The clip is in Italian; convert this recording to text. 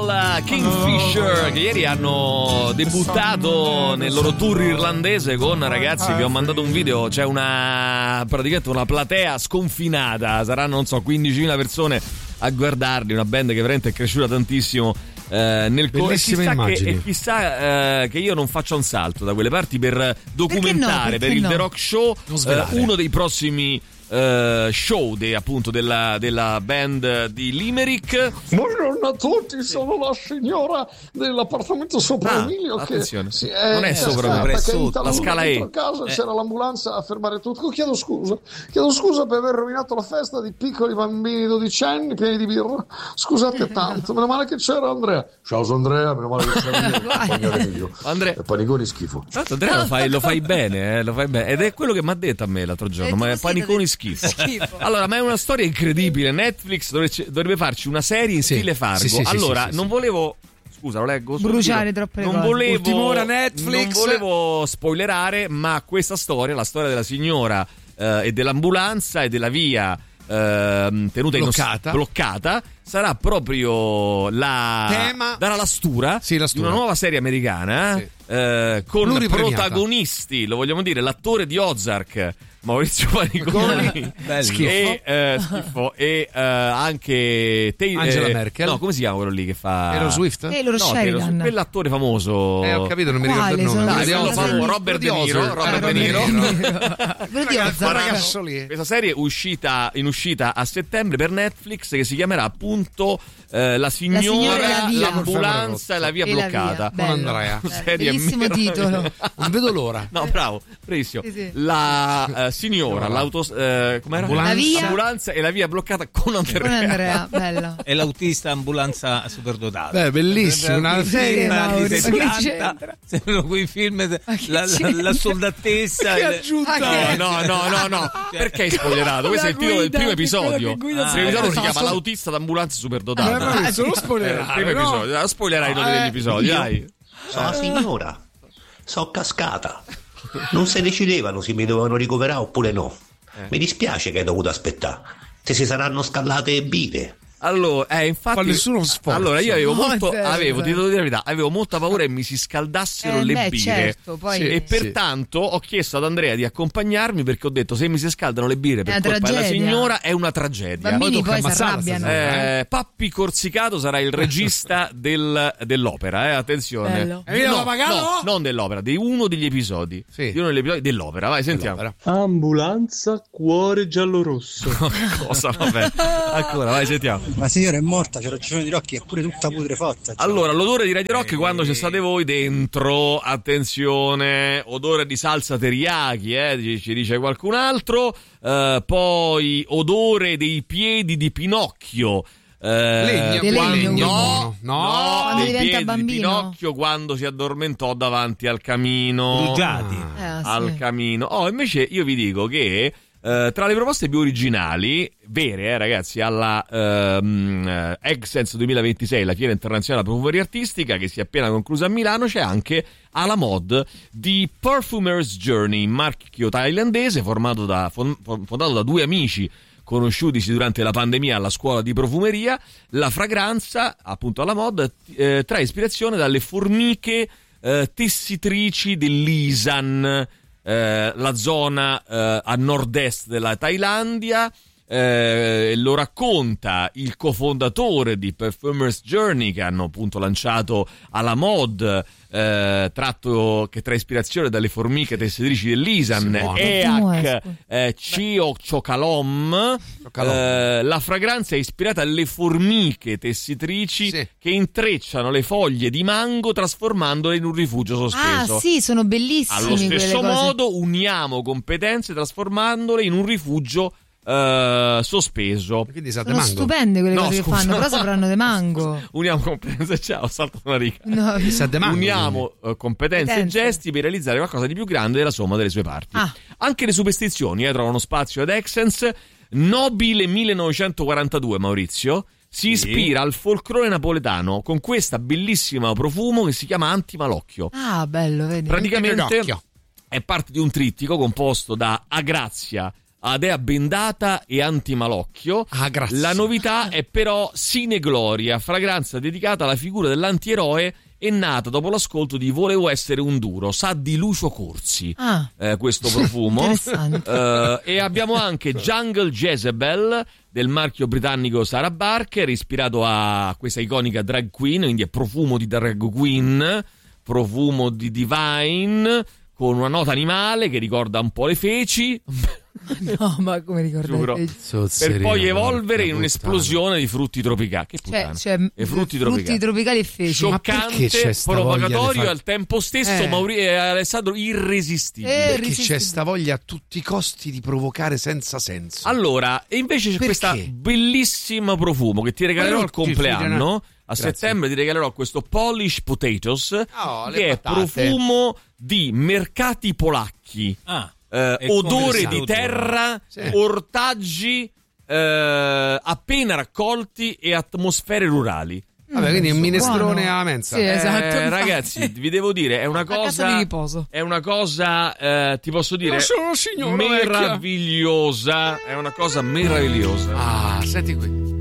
Royal Kingfisher, che ieri hanno debuttato nel loro tour irlandese con, ragazzi, vi ho mandato un video, c'è praticamente una platea sconfinata, saranno non so 15.000 persone a guardarli, una band che veramente è cresciuta tantissimo nel chissà che io non faccia un salto da quelle parti per documentare per il The Rock Show uno dei prossimi show appunto della band di Limerick. Buongiorno a tutti, sono la signora dell'appartamento sopra Emilio. Attenzione, che non è sopra, la scala E. A casa c'era l'ambulanza a fermare tutto. Chiedo scusa per aver rovinato la festa di piccoli bambini 12 anni pieni di birra. Scusate tanto, meno male che c'era Andrea. Ciao Andrea, meno male che c'era Emilio. Andrea, paniconi schifo. Tanto Andrea lo fai bene, ed è quello che mi ha detto a me l'altro giorno, ma paniconi schifo. Allora, ma è una storia incredibile. Netflix dovrebbe farci una serie in stile Fargo. Non volevo, scusa, lo leggo bruciare troppe cose. Ultima ora Netflix. Non volevo spoilerare, ma questa storia, la storia della signora e dell'ambulanza e della via tenuta bloccata, sarà proprio darà la stura di una nuova serie americana con protagonisti, lo vogliamo dire, l'attore di Ozark Maurizio Paniconi e anche Angela Merkel. No, come si chiama quello lì che fa Taylor Swift? Quell'attore famoso. Ho capito, non mi ricordo il nome. Robert De Niro. Ragazzo lì. Questa serie è in uscita a settembre per Netflix, che si chiamerà appunto La signora, l'ambulanza e la via bloccata. Con Andrea. Bellissimo titolo. Non vedo l'ora. No, bravo, bravissimo. Sì. La signora, com'era? L'ambulanza e la via bloccata con Andrea. Bello. E l'autista ambulanza superdotata. Bellissimo. Una serie anni 70. Sembrano quei film la soldatessa. No. Perché hai spoilerato? Questo è il titolo del primo episodio. Il primo episodio si chiama L'autista d'ambulanza superdotata. Solo spoilerare. Spoilerai i nomi degli episodi, dai. Sono la signora. Sono cascata. Non si decidevano se mi dovevano ricoverare oppure no. Mi dispiace che hai dovuto aspettare. Se si saranno scaldate e bite. Allora, infatti, nessuno sforzo. Allora, io ti devo dire la verità, avevo molta paura che mi si scaldassero le bile. Certo, poi... E pertanto ho chiesto ad Andrea di accompagnarmi, perché ho detto: se mi si scaldano le bire per colpa della signora è una tragedia. I bambini poi si arrabbiano. Pappi Corsicato sarà il regista dell'opera, attenzione. Non dell'opera, di uno degli episodi. Di uno degli episodi dell'opera. Vai, sentiamo. Ambulanza, cuore giallo-rosso. Cosa? Vabbè. Ancora, vai, sentiamo. La signora è morta, c'è ragione di Rocchi, è pure tutta putrefatta. Allora, l'odore di Radio Rock quando ci state voi dentro, attenzione, odore di salsa teriyaki, ci dice qualcun altro. Poi odore dei piedi di Pinocchio. Legno. No, dei piedi di Pinocchio quando si addormentò davanti al camino. Bruciati. Al camino. Invece io vi dico che tra le proposte più originali, vere, ragazzi, alla Egsense 2026, la fiera internazionale della profumeria artistica che si è appena conclusa a Milano, c'è anche alla mod di Perfumer's Journey, marchio thailandese fondato da due amici conosciutisi durante la pandemia alla scuola di profumeria. La fragranza, appunto alla mod, trae ispirazione dalle formiche tessitrici dell'Isan, la zona a nord-est della Thailandia. Lo racconta il cofondatore di Perfumer's Journey, che hanno appunto lanciato alla mod, tratto che trae ispirazione dalle formiche tessitrici dell'Isan, Chio Chokalom. La fragranza è ispirata alle formiche tessitrici che intrecciano le foglie di mango trasformandole in un rifugio sospeso. Sono bellissime. Allo stesso modo uniamo competenze trasformandole in un rifugio sospeso. Quindi sa sono mango. Stupende quelle cose che fanno, però sapranno de mango. Uniamo competenze, ho saltato una riga. Mango, uniamo competenze e gesti per realizzare qualcosa di più grande della somma delle sue parti. Anche le superstizioni trovano spazio ad Egsense. Nobile 1942, Maurizio si ispira al folklore napoletano con questa bellissima profumo che si chiama Antimalocchio. Bello, vedi. Praticamente è parte di un trittico composto da Agrazia, Adea bendata e antimalocchio. Grazie. La novità è però Sine Gloria, fragranza dedicata alla figura dell'antieroe, è nata dopo l'ascolto di Volevo essere un duro, sa di Lucio Corsi, questo profumo. E abbiamo anche Jungle Jezebel del marchio britannico Sarah Barker, ispirato a questa iconica drag queen, quindi è profumo di drag queen, profumo di divine, con una nota animale che ricorda un po' le feci. No, ma come ricordate? Per poi evolvere in un'esplosione di frutti tropicali. Che puttana. E frutti tropicali e feci. Scioccante, provocatorio e al tempo stesso, Alessandro, irresistibile. Perché c'è sta voglia a tutti i costi di provocare senza senso. Allora, e invece c'è questa bellissima profumo che ti regalerò al compleanno. A settembre ti regalerò questo Polish Potatoes, che è profumo di mercati polacchi. Odore di terra, ortaggi appena raccolti e atmosfere rurali. Vabbè, quindi è un minestrone alla mensa. Sì, esatto. Ragazzi, vi devo dire, è una cosa. È una cosa, ti posso dire, meravigliosa. È una cosa meravigliosa. Senti qui.